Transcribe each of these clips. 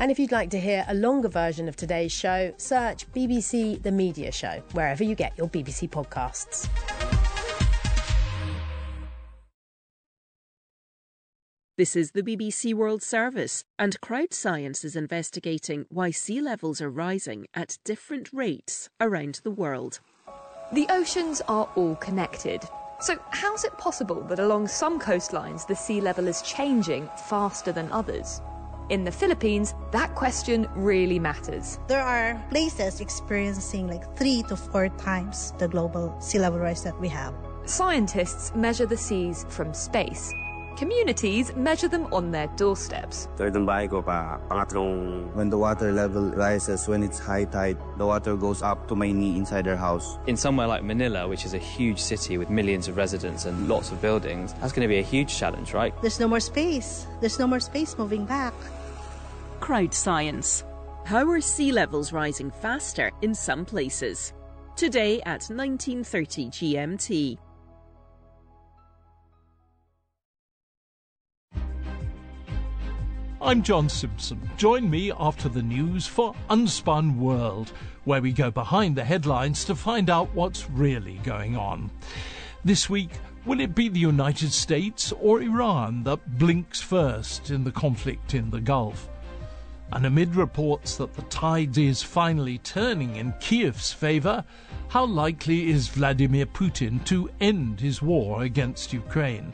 And if you'd like to hear a longer version of today's show, search BBC The Media Show, wherever you get your BBC podcasts. This is the BBC World Service, and Crowdscience is investigating why sea levels are rising at different rates around the world. The oceans are all connected. So how's it possible that along some coastlines the sea level is changing faster than others? In the Philippines, that question really matters. There are places experiencing like 3 to 4 times the global sea level rise that we have. Scientists measure the seas from space. Communities measure them on their doorsteps. When the water level rises, when it's high tide, the water goes up to my knee inside our house. In somewhere like Manila, which is a huge city with millions of residents and lots of buildings, that's going to be a huge challenge, right? There's no more space. There's no more space moving back. Crowdscience. How are sea levels rising faster in some places? Today at 19:30 GMT. I'm John Simpson. Join me after the news for Unspun World, where we go behind the headlines to find out what's really going on. This week, will it be the United States or Iran that blinks first in the conflict in the Gulf? And amid reports that the tide is finally turning in Kiev's favour, how likely is Vladimir Putin to end his war against Ukraine?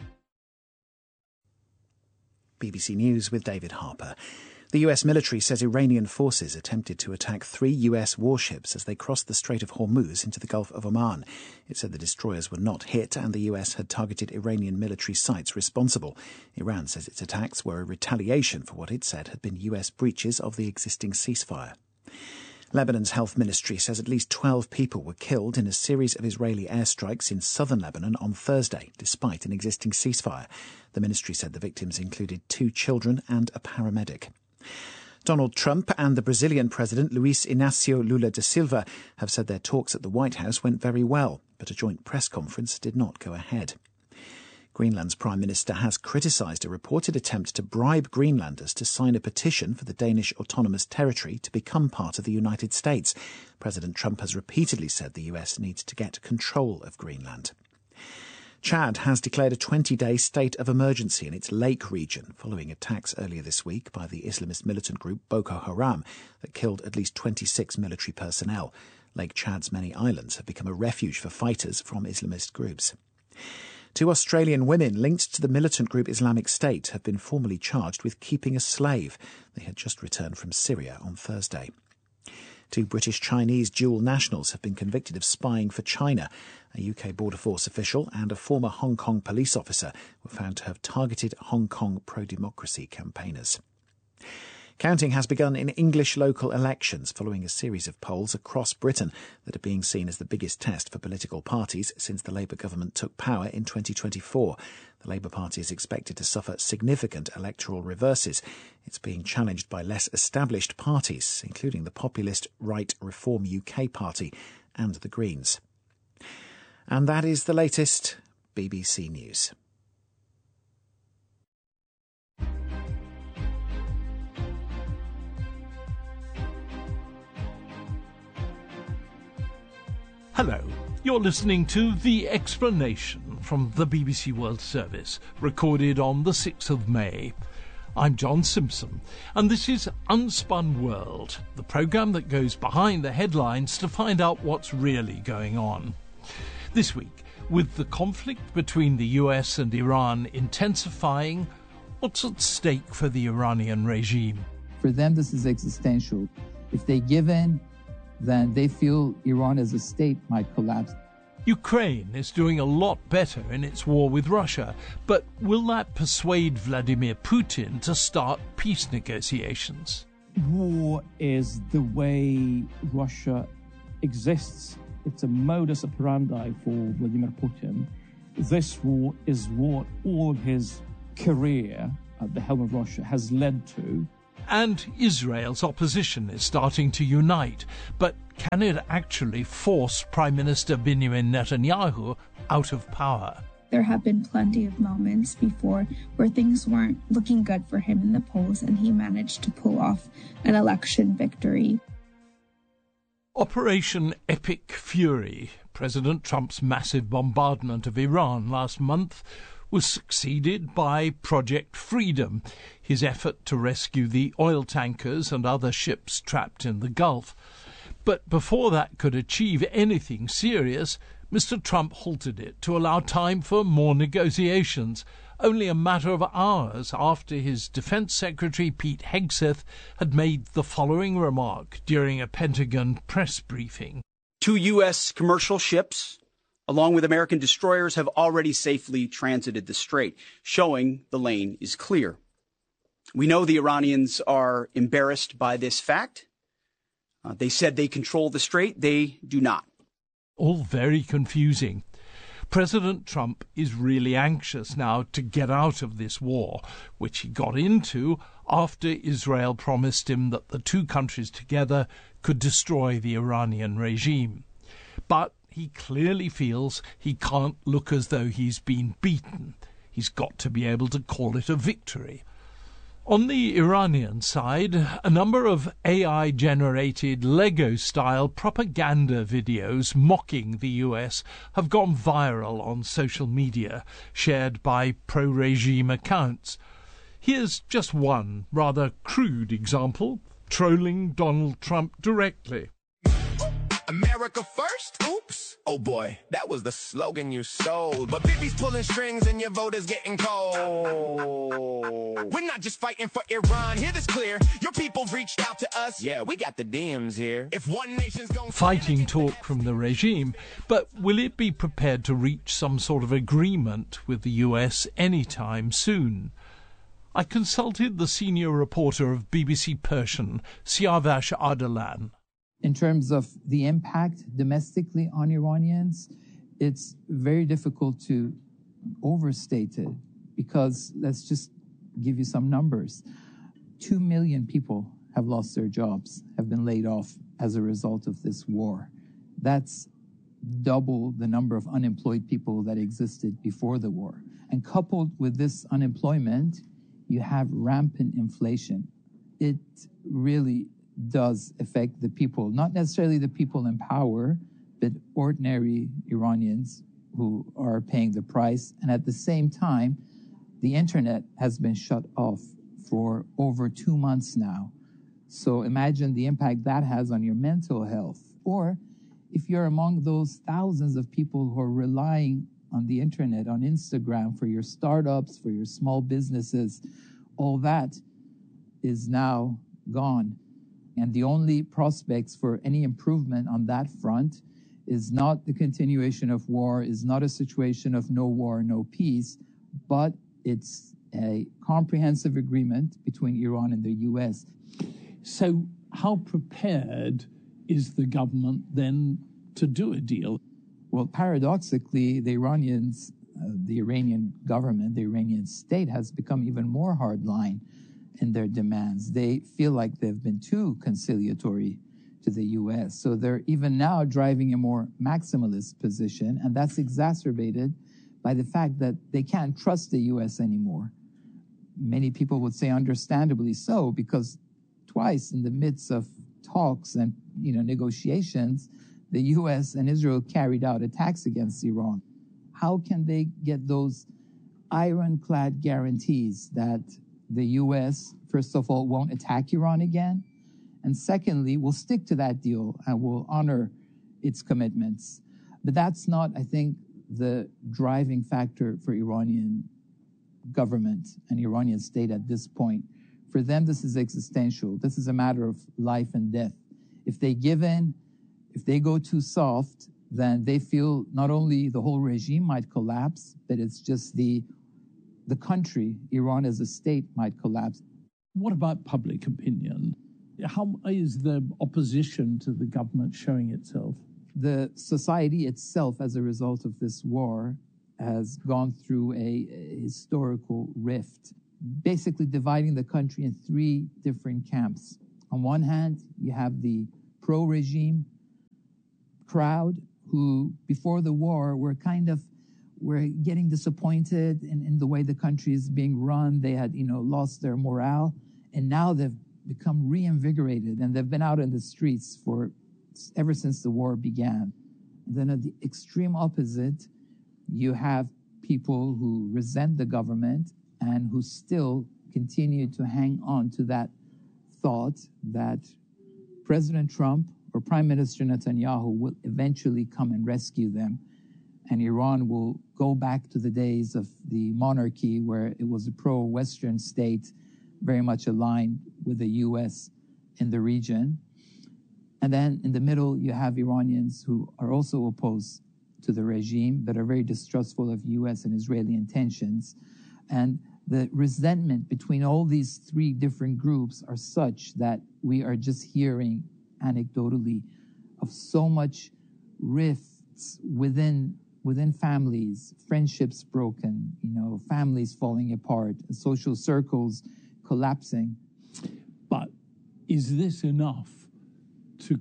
BBC News with David Harper. The US military says Iranian forces attempted to attack 3 US warships as they crossed the Strait of Hormuz into the Gulf of Oman. It said the destroyers were not hit and the US had targeted Iranian military sites responsible. Iran says its attacks were a retaliation for what it said had been US breaches of the existing ceasefire. Lebanon's health ministry says at least 12 people were killed in a series of Israeli airstrikes in southern Lebanon on Thursday, despite an existing ceasefire. The ministry said the victims included 2 children and a paramedic. Donald Trump and the Brazilian president Luiz Inácio Lula da Silva have said their talks at the White House went very well, but a joint press conference did not go ahead. Greenland's Prime Minister has criticised a reported attempt to bribe Greenlanders to sign a petition for the Danish Autonomous Territory to become part of the United States. President Trump has repeatedly said the US needs to get control of Greenland. Chad has declared a 20-day state of emergency in its lake region following attacks earlier this week by the Islamist militant group Boko Haram that killed at least 26 military personnel. Lake Chad's many islands have become a refuge for fighters from Islamist groups. 2 Australian women linked to the militant group Islamic State have been formally charged with keeping a slave. They had just returned from Syria on Thursday. 2 British-Chinese dual nationals have been convicted of spying for China. A UK Border Force official and a former Hong Kong police officer were found to have targeted Hong Kong pro-democracy campaigners. Counting has begun in English local elections following a series of polls across Britain that are being seen as the biggest test for political parties since the Labour government took power in 2024. The Labour Party is expected to suffer significant electoral reverses. It's being challenged by less established parties, including the populist Right Reform UK Party and the Greens. And that is the latest BBC News. Hello, you're listening to The Explanation from the BBC World Service, recorded on the 6th of May. I'm John Simpson, and this is Unspun World, the programme that goes behind the headlines to find out what's really going on. This week, with the conflict between the US and Iran intensifying, what's at stake for the Iranian regime? For them, this is existential. If they give in, then they feel Iran as a state might collapse. Ukraine is doing a lot better in its war with Russia, but will that persuade Vladimir Putin to start peace negotiations? War is the way Russia exists. It's a modus operandi for Vladimir Putin. This war is what all his career at the helm of Russia has led to. And Israel's opposition is starting to unite, but can it actually force Prime Minister Benjamin Netanyahu out of power? There have been plenty of moments before where things weren't looking good for him in the polls, and he managed to pull off an election victory. Operation Epic Fury, President Trump's massive bombardment of Iran last month, was succeeded by Project Freedom, his effort to rescue the oil tankers and other ships trapped in the Gulf. But before that could achieve anything serious, Mr. Trump halted it to allow time for more negotiations, only a matter of hours after his Defense Secretary Pete Hegseth had made the following remark during a Pentagon press briefing. 2 U.S. commercial ships, along with American destroyers, have already safely transited the strait, showing the lane is clear. We know the Iranians are embarrassed by this fact. They said they control the strait. They do not. All very confusing. President Trump is really anxious now to get out of this war, which he got into after Israel promised him that the two countries together could destroy the Iranian regime. But he clearly feels he can't look as though he's been beaten. He's got to be able to call it a victory. On the Iranian side, a number of AI-generated Lego-style propaganda videos mocking the US have gone viral on social media, shared by pro-regime accounts. Here's just one rather crude example, trolling Donald Trump directly. America first? Oops. Oh boy, that was the slogan you sold. But Bibi's pulling strings and your vote is getting cold. We're not just fighting for Iran. Hear this clear. Your people reached out to us. Yeah, we got the DMs here. If one nation's going... Fighting talk from the regime, but will it be prepared to reach some sort of agreement with the US anytime soon? I consulted the senior reporter of BBC Persian, Siavash Ardalan. In terms of the impact domestically on Iranians, it's very difficult to overstate it because let's just give you some numbers. 2 million people have lost their jobs, have been laid off as a result of this war. That's double the number of unemployed people that existed before the war. And coupled with this unemployment, you have rampant inflation. It really does affect the people, not necessarily the people in power, but ordinary Iranians who are paying the price. And at the same time, the internet has been shut off for over 2 months now. So imagine the impact that has on your mental health. Or if you're among those thousands of people who are relying on the internet, on Instagram, for your startups, for your small businesses, all that is now gone. And the only prospects for any improvement on that front is not the continuation of war, is not a situation of no war, no peace, but it's a comprehensive agreement between Iran and the US. So how prepared is the government then to do a deal? Well, paradoxically, the Iranian government, the Iranian state has become even more hardline in their demands. They feel like they've been too conciliatory to the U.S. So they're even now driving a more maximalist position, and that's exacerbated by the fact that they can't trust the U.S. anymore. Many people would say understandably so, because twice in the midst of talks and negotiations, the U.S. and Israel carried out attacks against Iran. How can they get those ironclad guarantees that the U.S., first of all, won't attack Iran again, and secondly, will stick to that deal and will honor its commitments? But that's not, I think, the driving factor for Iranian government and Iranian state at this point. For them, this is existential. This is a matter of life and death. If they give in, if they go too soft, then they feel not only the whole regime might collapse, but it's just the country, Iran as a state, might collapse. What about public opinion? How is the opposition to the government showing itself? The society itself, as a result of this war, has gone through a historical rift, basically dividing the country in 3 different camps. On one hand, you have the pro-regime crowd who, before the war, were kind of were getting disappointed in the way the country is being run. They had, lost their morale. And now they've become reinvigorated, and they've been out in the streets ever since the war began. And then at the extreme opposite, you have people who resent the government and who still continue to hang on to that thought that President Trump or Prime Minister Netanyahu will eventually come and rescue them, and Iran will go back to the days of the monarchy where it was a pro-Western state, very much aligned with the U.S. in the region. And then in the middle, you have Iranians who are also opposed to the regime, but are very distrustful of U.S. and Israeli intentions. And the resentment between all these three different groups are such that we are just hearing anecdotally of so much rifts within families, friendships broken, families falling apart, social circles collapsing. But is this enough to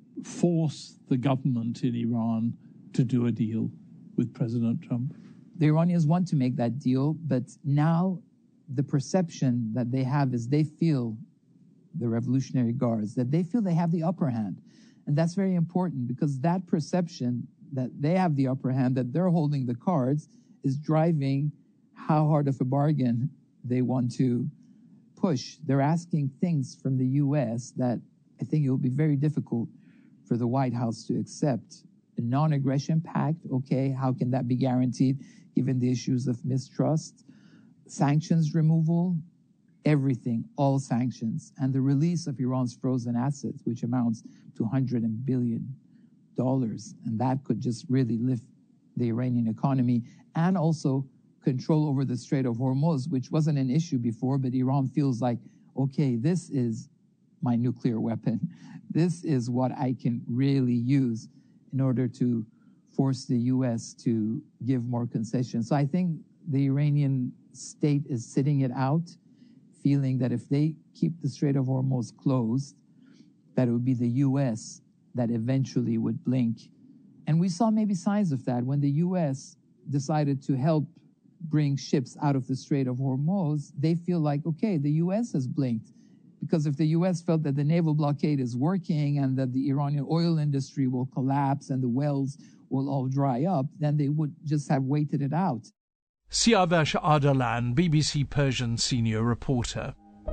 force the government in Iran to do a deal with President Trump? The Iranians want to make that deal, but now the perception that they have is they feel, the Revolutionary Guards, that they feel they have the upper hand. And that's very important, because that perception that they have the upper hand, that they're holding the cards, is driving how hard of a bargain they want to push. They're asking things from the U.S. that I think it will be very difficult for the White House to accept. A non-aggression pact, okay, how can that be guaranteed given the issues of mistrust? Sanctions removal, everything, all sanctions, and the release of Iran's frozen assets, which amounts to $100 billion. And that could just really lift the Iranian economy, and also control over the Strait of Hormuz, which wasn't an issue before, but Iran feels like, okay, this is my nuclear weapon. This is what I can really use in order to force the U.S. to give more concessions. So I think the Iranian state is sitting it out, feeling that if they keep the Strait of Hormuz closed, that it would be the U.S. that eventually would blink. And we saw maybe signs of that when the U.S. decided to help bring ships out of the Strait of Hormuz. They feel like, okay, the U.S. has blinked. Because if the U.S. felt that the naval blockade is working and that the Iranian oil industry will collapse and the wells will all dry up, then they would just have waited it out. Siavash Ardalan, BBC Persian senior reporter.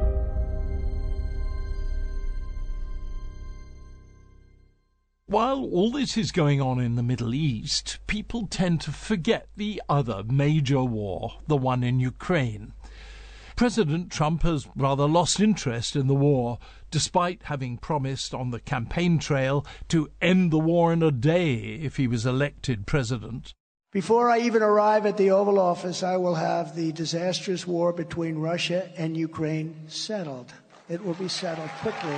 While all this is going on in the Middle East, people tend to forget the other major war, the one in Ukraine. President Trump has rather lost interest in the war, despite having promised on the campaign trail to end the war in a day if he was elected president. Before I even arrive at the Oval Office, I will have the disastrous war between Russia and Ukraine settled. It will be settled quickly.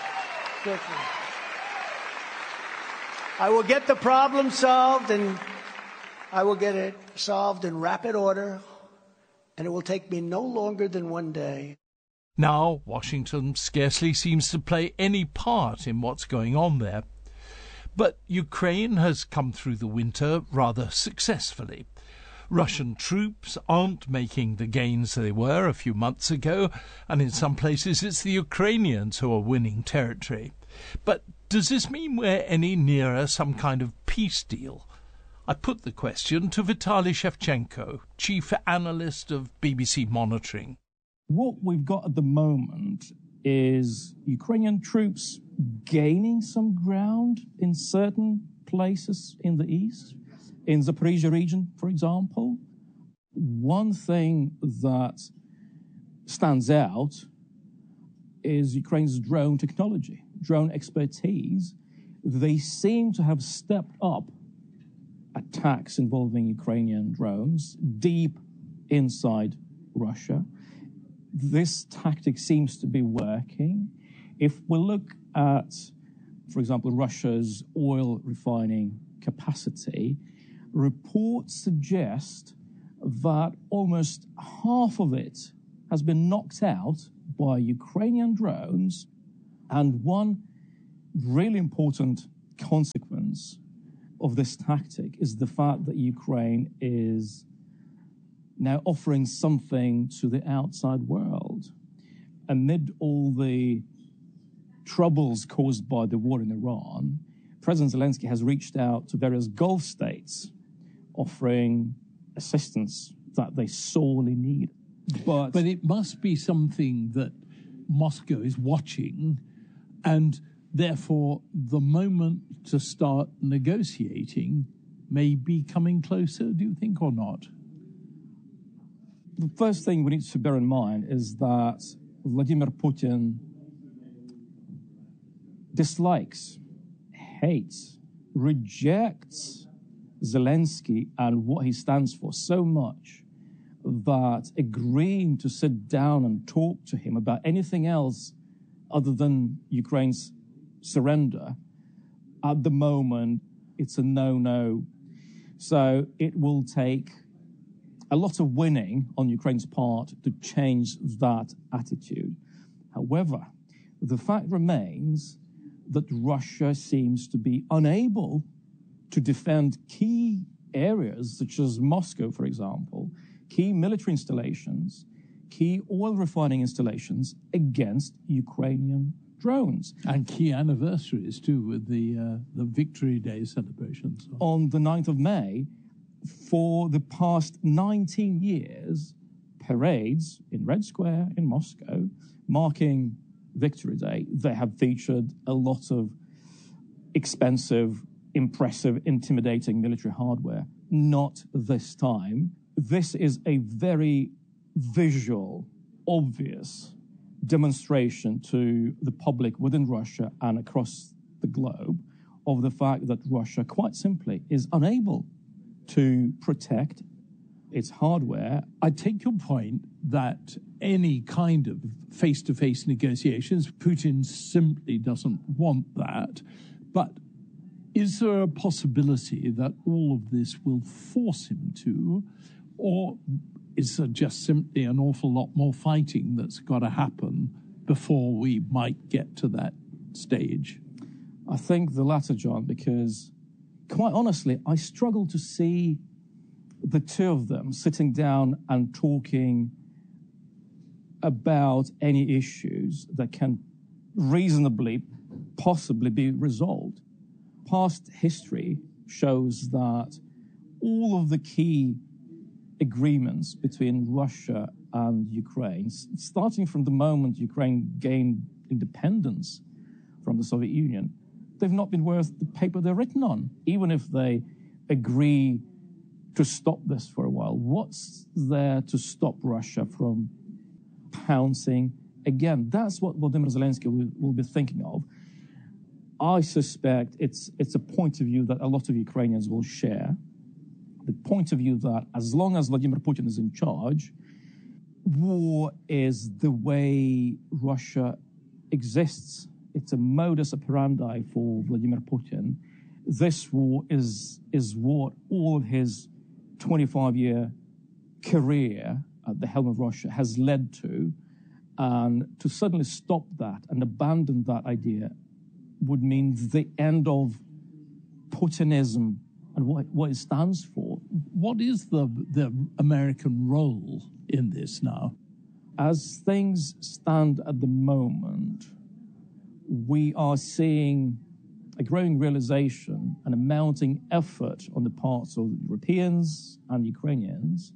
I will get the problem solved, and I will get it solved in rapid order, and it will take me no longer than one day. Now, Washington scarcely seems to play any part in what's going on there. But Ukraine has come through the winter rather successfully. Russian troops aren't making the gains they were a few months ago, and in some places it's the Ukrainians who are winning territory. But does this mean we're any nearer some kind of peace deal? I put the question to Vitaly Shevchenko, chief analyst of BBC Monitoring. What we've got at the moment is Ukrainian troops gaining some ground in certain places in the east, in the Zaporizhia region, for example. One thing that stands out is Ukraine's drone technology, drone expertise. They seem to have stepped up attacks involving Ukrainian drones deep inside Russia. This tactic seems to be working. If we look at, for example, Russia's oil refining capacity, reports suggest that almost half of it has been knocked out by Ukrainian drones. And one really important consequence of this tactic is the fact that Ukraine is now offering something to the outside world. Amid all the troubles caused by the war in Iran, President Zelensky has reached out to various Gulf states, offering assistance that they sorely need. But it must be something that Moscow is watching, and therefore the moment to start negotiating may be coming closer, do you think, or not? The first thing we need to bear in mind is that Vladimir Putin dislikes, hates, rejects Zelensky and what he stands for so much that agreeing to sit down and talk to him about anything else other than Ukraine's surrender, at the moment, it's a no-no. So it will take a lot of winning on Ukraine's part to change that attitude. However, the fact remains that Russia seems to be unable to defend key areas such as Moscow, for example, key military installations, key oil refining installations against Ukrainian drones. And key anniversaries too, with the Victory Day celebrations. On the 9th of May, for the past 19 years, parades in Red Square in Moscow, marking Victory Day, they have featured a lot of expensive, impressive, intimidating military hardware. Not this time. This is a very visual, obvious demonstration to the public within Russia and across the globe of the fact that Russia, quite simply, is unable to protect its hardware. I take your point that any kind of face-to-face negotiations, Putin simply doesn't want that. But is there a possibility that all of this will force him to, or is there just simply an awful lot more fighting that's got to happen before we might get to that stage? I think the latter, John, because quite honestly, I struggle to see the two of them sitting down and talking about any issues that can reasonably, possibly be resolved. Past history shows that all of the key agreements between Russia and Ukraine, starting from the moment Ukraine gained independence from the Soviet Union, they've not been worth the paper they're written on. Even if they agree to stop this for a while, what's there to stop Russia from pouncing again? That's what Vladimir Zelensky will be thinking of. I suspect it's a point of view that a lot of Ukrainians will share. The point of view that as long as Vladimir Putin is in charge, war is the way Russia exists. It's a modus operandi for Vladimir Putin. This war is what all his 25-year career at the helm of Russia has led to. And to suddenly stop that and abandon that idea would mean the end of Putinism and what it stands for. What is the American role in this now? As things stand at the moment, we are seeing a growing realization and a mounting effort on the parts of Europeans and Ukrainians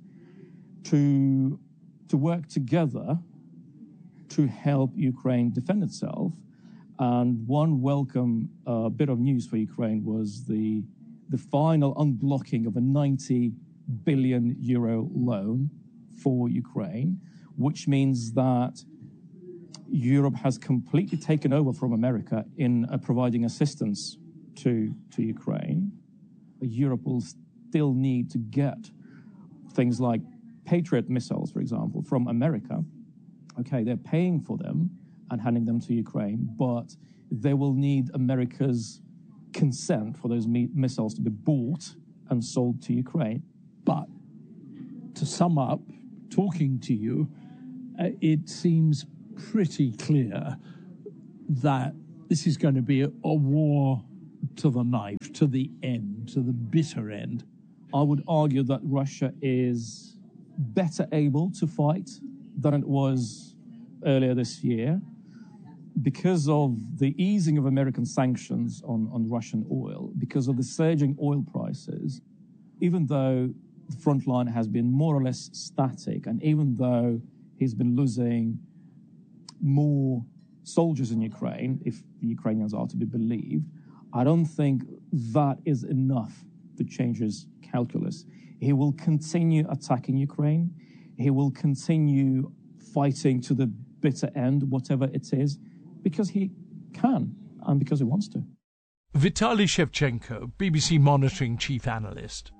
to work together to help Ukraine defend itself. And one welcome bit of news for Ukraine was the final unblocking of a 90 billion euro loan for Ukraine, which means that Europe has completely taken over from America in providing assistance to Ukraine. Europe will still need to get things like Patriot missiles, for example, from America. Okay, they're paying for them and handing them to Ukraine, but they will need America's consent for those missiles to be bought and sold to Ukraine. But to sum up, talking to you, it seems pretty clear that this is going to be a war to the knife, to the end, to the bitter end. I would argue that Russia is better able to fight than it was earlier this year because of the easing of American sanctions on Russian oil, because of the surging oil prices. Even though the front line has been more or less static, and even though he's been losing more soldiers in Ukraine, if the Ukrainians are to be believed, I don't think that is enough to change his calculus. He will continue attacking Ukraine. He will continue fighting to the bitter end, whatever it is, because he can and because he wants to. Vitaly Shevchenko, BBC Monitoring Chief Analyst.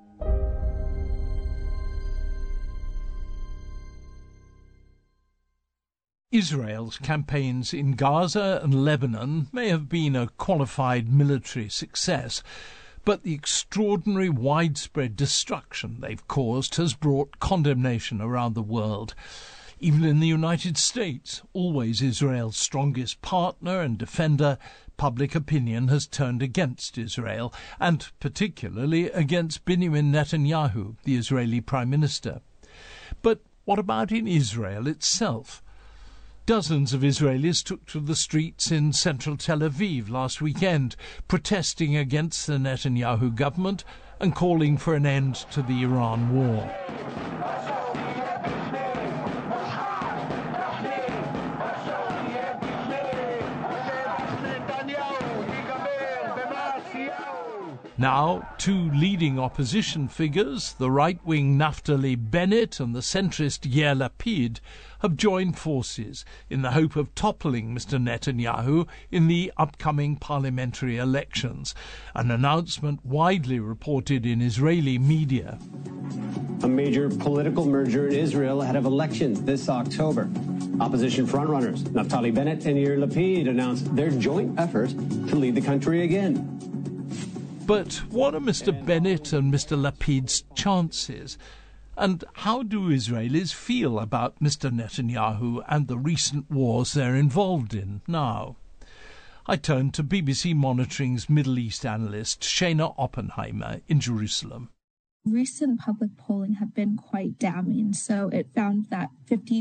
Israel's campaigns in Gaza and Lebanon may have been a qualified military success, but the extraordinary widespread destruction they've caused has brought condemnation around the world. Even in the United States, always Israel's strongest partner and defender, public opinion has turned against Israel, and particularly against Benjamin Netanyahu, the Israeli Prime Minister. But what about in Israel itself? Dozens of Israelis took to the streets in central Tel Aviv last weekend, protesting against the Netanyahu government and calling for an end to the Iran war. Now, two leading opposition figures, the right-wing Naftali Bennett and the centrist Yair Lapid, have joined forces in the hope of toppling Mr. Netanyahu in the upcoming parliamentary elections, an announcement widely reported in Israeli media. A major political merger in Israel ahead of elections this October. Opposition frontrunners Naftali Bennett and Yair Lapid announced their joint effort to lead the country again. But what are Mr. Bennett and Mr. Lapid's chances? And how do Israelis feel about Mr. Netanyahu and the recent wars they're involved in now? I turn to BBC Monitoring's Middle East analyst Shana Oppenheimer in Jerusalem. Recent public polling have been quite damning. So it found that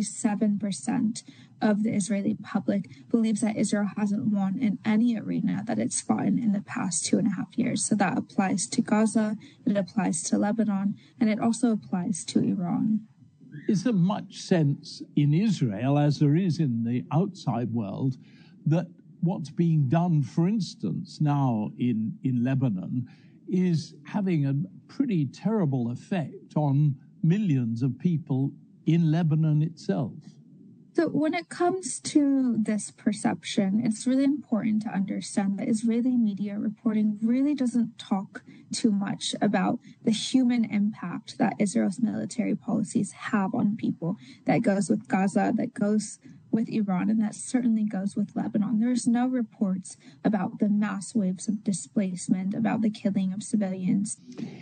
57% of the Israeli public believes that Israel hasn't won in any arena that it's fought in the past 2.5 years. So that applies to Gaza, it applies to Lebanon, and it also applies to Iran. Is there much sense in Israel, as there is in the outside world, that what's being done, for instance, now in Lebanon, is having a pretty terrible effect on millions of people in Lebanon itself? So when it comes to this perception, it's really important to understand that Israeli media reporting really doesn't talk too much about the human impact that Israel's military policies have on people. That goes with Gaza, that goes with Iran, and that certainly goes with Lebanon. There's no reports about the mass waves of displacement, about the killing of civilians.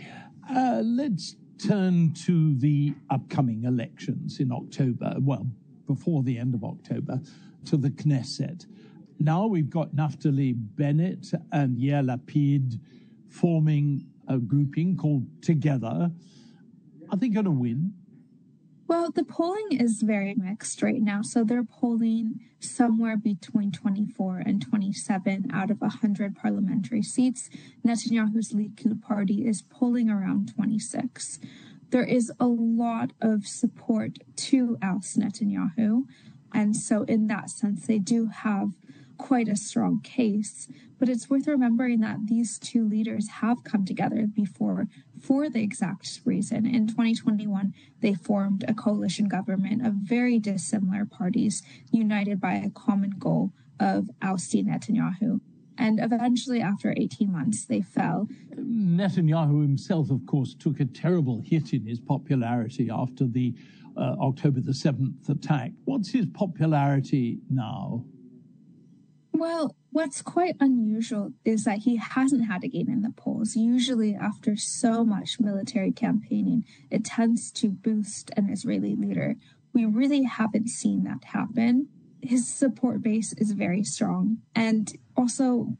Let's turn to the upcoming elections in October, well, before the end of October, to the Knesset. Now we've got Naftali Bennett and Yair Lapid forming a grouping called Together. Are they going to win? Well, the polling is very mixed right now. So they're polling somewhere between 24 and 27 out of 100 parliamentary seats. Netanyahu's Likud party is polling around 26. There is a lot of support to oust Netanyahu. And so in that sense, they do have quite a strong case. But it's worth remembering that these two leaders have come together before for the exact reason. In 2021, they formed a coalition government of very dissimilar parties, united by a common goal of ousting Netanyahu. And eventually, after 18 months, they fell. Netanyahu himself, of course, took a terrible hit in his popularity after the October the 7th attack. What's his popularity now? Well, what's quite unusual is that he hasn't had a gain in the polls. Usually, after so much military campaigning, it tends to boost an Israeli leader. We really haven't seen that happen. His support base is very strong. And also,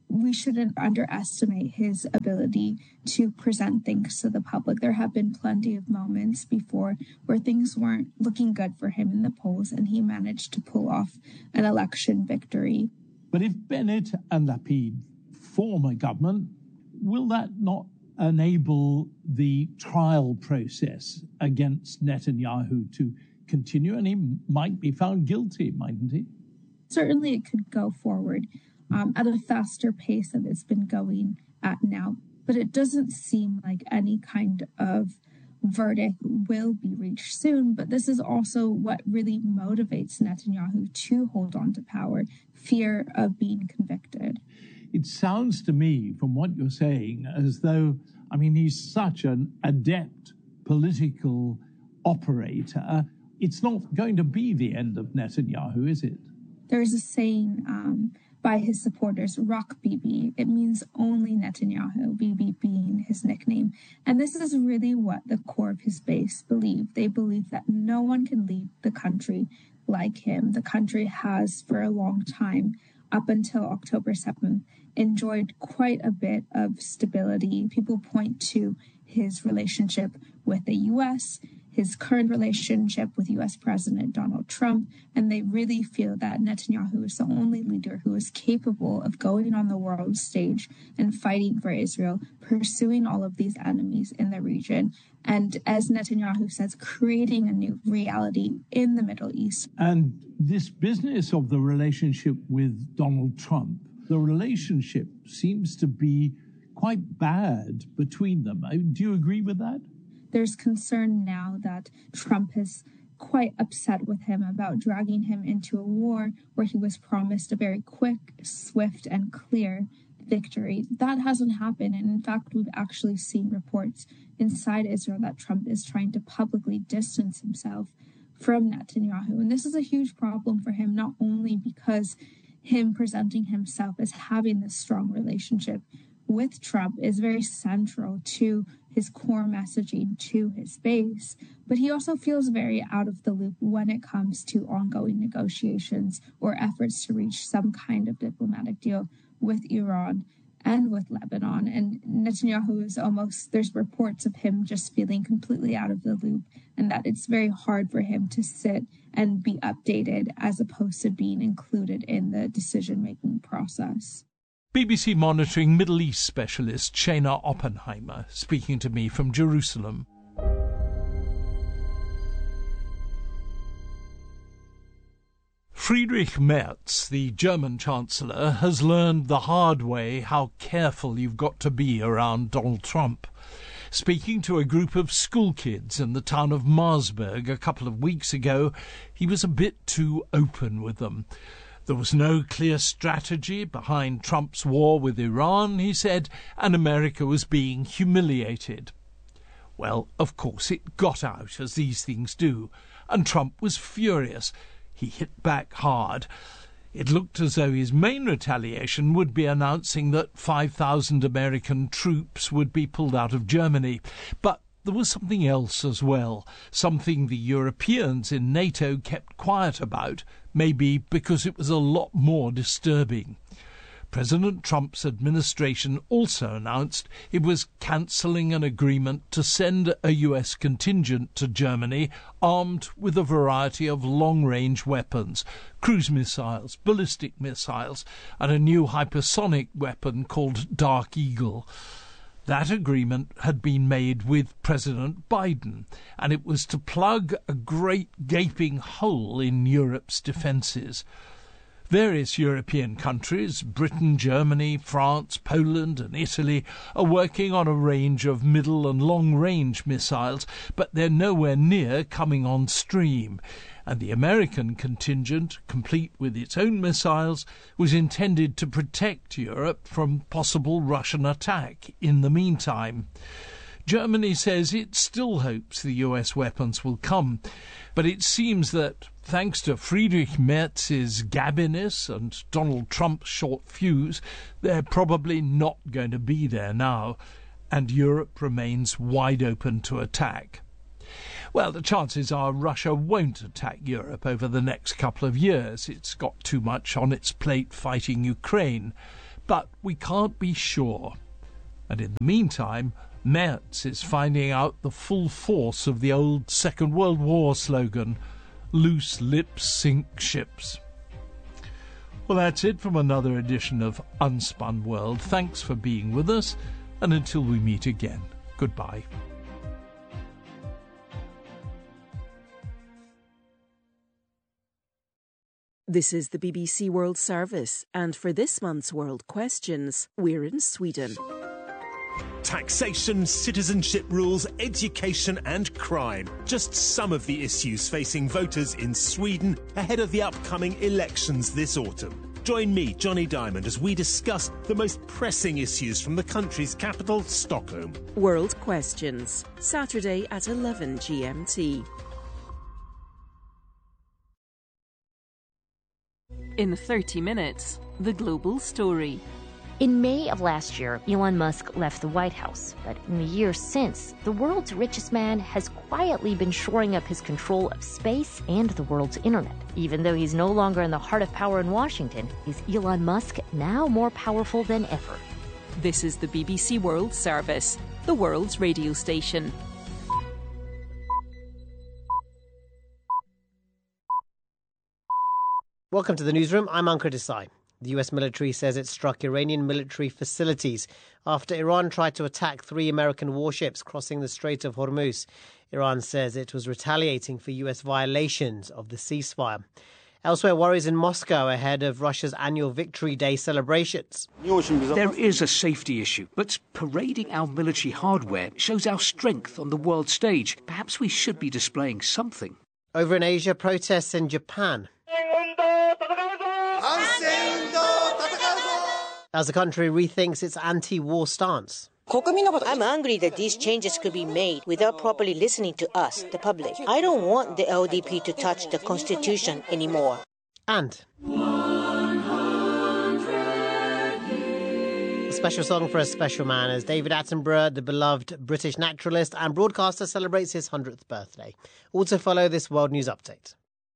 we shouldn't underestimate his ability to present things to the public. There have been plenty of moments before where things weren't looking good for him in the polls, and he managed to pull off an election victory. But if Bennett and Lapid form a government, will that not enable the trial process against Netanyahu to continue? And he might be found guilty, mightn't he? Certainly it could go forward at a faster pace than it's been going at now. But it doesn't seem like any kind of verdict will be reached soon. But this is also what really motivates Netanyahu to hold on to power, fear of being convicted. It sounds to me, from what you're saying, as though, he's such an adept political operator. It's not going to be the end of Netanyahu, is it? There's a saying by his supporters, Rock Bibi. It means only Netanyahu, Bibi being his nickname. And this is really what the core of his base believe. They believe that no one can lead the country like him. The country has, for a long time, up until October 7th, enjoyed quite a bit of stability. People point to his relationship with the U.S., his current relationship with U.S. President Donald Trump, and they really feel that Netanyahu is the only leader who is capable of going on the world stage and fighting for Israel, pursuing all of these enemies in the region, and, as Netanyahu says, creating a new reality in the Middle East. And this business of the relationship with Donald Trump, the relationship seems to be quite bad between them. Do you agree with that? There's concern now that Trump is quite upset with him about dragging him into a war where he was promised a very quick, swift, and clear victory. That hasn't happened. And in fact, we've actually seen reports inside Israel that Trump is trying to publicly distance himself from Netanyahu. And this is a huge problem for him, not only because him presenting himself as having this strong relationship with Trump is very central to his core messaging to his base, but he also feels very out of the loop when it comes to ongoing negotiations or efforts to reach some kind of diplomatic deal with Iran and with Lebanon. And Netanyahu is there's reports of him just feeling completely out of the loop, and that it's very hard for him to sit and be updated as opposed to being included in the decision-making process. BBC Monitoring Middle East specialist Shana Oppenheimer speaking to me from Jerusalem. Friedrich Merz, the German Chancellor, has learned the hard way how careful you've got to be around Donald Trump. Speaking to a group of school kids in the town of Marsburg a couple of weeks ago, he was a bit too open with them. There was no clear strategy behind Trump's war with Iran, he said, and America was being humiliated. Well, of course, it got out, as these things do, and Trump was furious. He hit back hard. It looked as though his main retaliation would be announcing that 5,000 American troops would be pulled out of Germany. But there was something else as well, something the Europeans in NATO kept quiet about, maybe because it was a lot more disturbing. President Trump's administration also announced it was cancelling an agreement to send a US contingent to Germany armed with a variety of long-range weapons, cruise missiles, ballistic missiles, and a new hypersonic weapon called Dark Eagle. That agreement had been made with President Biden, and it was to plug a great gaping hole in Europe's defences. Various European countries, Britain, Germany, France, Poland and Italy, are working on a range of middle and long-range missiles, but they're nowhere near coming on stream. And the American contingent, complete with its own missiles, was intended to protect Europe from possible Russian attack in the meantime. Germany says it still hopes the US weapons will come, but it seems that, thanks to Friedrich Merz's gabbiness and Donald Trump's short fuse, they're probably not going to be there now, and Europe remains wide open to attack. Well, the chances are Russia won't attack Europe over the next couple of years. It's got too much on its plate fighting Ukraine. but we can't be sure. And in the meantime, Merz is finding out the full force of the old Second World War slogan, "Loose lips sink ships." Well, that's it from another edition of Unspun World. Thanks for being with us, and until we meet again, goodbye. This is the BBC World Service, and for this month's World Questions, we're in Sweden. Taxation, citizenship rules, education and crime. Just some of the issues facing voters in Sweden ahead of the upcoming elections this autumn. Join me, Johnny Diamond, as we discuss the most pressing issues from the country's capital, Stockholm. World Questions, Saturday at 11 GMT. In 30 minutes, the global story. In May of last year, Elon Musk left the White House. But in the years since, the world's richest man has quietly been shoring up his control of space and the world's internet. Even though he's no longer in the heart of power in Washington, is Elon Musk now more powerful than ever? This is the BBC World Service, the world's radio station. Welcome to the newsroom. I'm Ankur Desai. The US military says it struck Iranian military facilities after Iran tried to attack 3 American warships crossing the Strait of Hormuz. Iran says it was retaliating for US violations of the ceasefire. Elsewhere, worries in Moscow ahead of Russia's annual Victory Day celebrations. There is a safety issue, but parading our military hardware shows our strength on the world stage. Perhaps we should be displaying something. Over in Asia, protests in Japan as the country rethinks its anti-war stance. I'm angry that these changes could be made without properly listening to us, the public. I don't want the LDP to touch the Constitution anymore. And a special song for a special man as David Attenborough, the beloved British naturalist and broadcaster, celebrates his 100th birthday. Also follow this World News Update.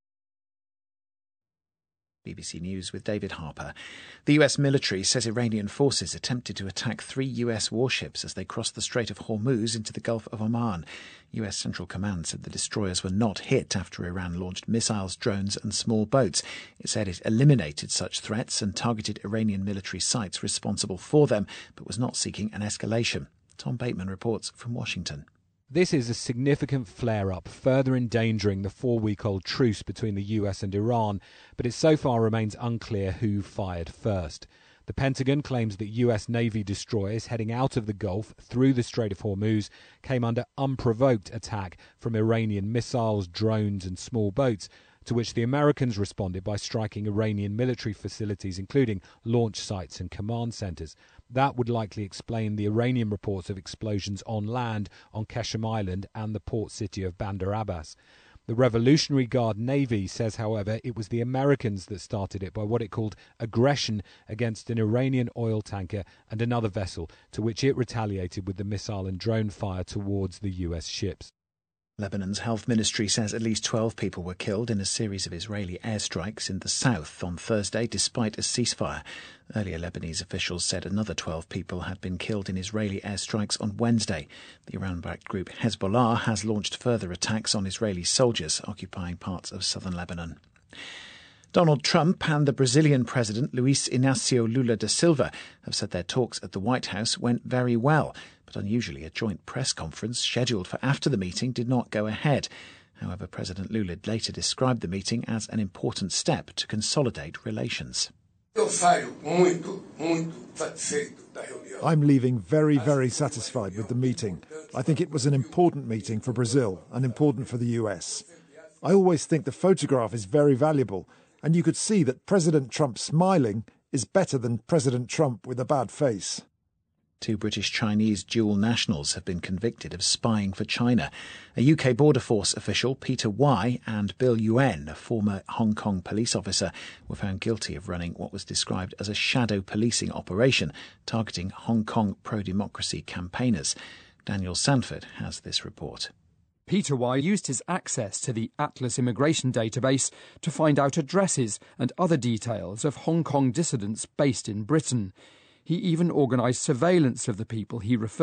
BBC News with David Harper. The US military says Iranian forces attempted to attack 3 US warships as they crossed the Strait of Hormuz into the Gulf of Oman. US Central Command said the destroyers were not hit after Iran launched missiles, drones and small boats. It said it eliminated such threats and targeted Iranian military sites responsible for them, but was not seeking an escalation. Tom Bateman reports from Washington. This is a significant flare-up, further endangering the 4-week-old truce between the US and Iran, but it so far remains unclear who fired first. The Pentagon claims that US Navy destroyers heading out of the Gulf through the Strait of Hormuz came under unprovoked attack from Iranian missiles, drones and small boats, to which the Americans responded by striking Iranian military facilities, including launch sites and command centres. That would likely explain the Iranian reports of explosions on land on Qeshm Island and the port city of Bandar Abbas. The Revolutionary Guard Navy says, however, it was the Americans that started it by what it called aggression against an Iranian oil tanker and another vessel, to which it retaliated with the missile and drone fire towards the US ships. Lebanon's health ministry says at least 12 people were killed in a series of Israeli airstrikes in the south on Thursday, despite a ceasefire. Earlier, Lebanese officials said another 12 people had been killed in Israeli airstrikes on Wednesday. The Iran-backed group Hezbollah has launched further attacks on Israeli soldiers occupying parts of southern Lebanon. Donald Trump and the Brazilian president Luiz Inácio Lula da Silva have said their talks at the White House went very well. But unusually, a joint press conference scheduled for after the meeting did not go ahead. However, President Lula later described the meeting as an important step to consolidate relations. I'm leaving very, very satisfied with the meeting. I think it was an important meeting for Brazil and important for the US. I always think the photograph is very valuable, and you could see that President Trump smiling is better than President Trump with a bad face. 2 British-Chinese dual nationals have been convicted of spying for China. A UK Border Force official, Peter Wai, and Bill Yuen, a former Hong Kong police officer, were found guilty of running what was described as a shadow policing operation targeting Hong Kong pro-democracy campaigners. Daniel Sanford has this report. Peter Wai used his access to the Atlas immigration database to find out addresses and other details of Hong Kong dissidents based in Britain. He even organised surveillance of the people he referred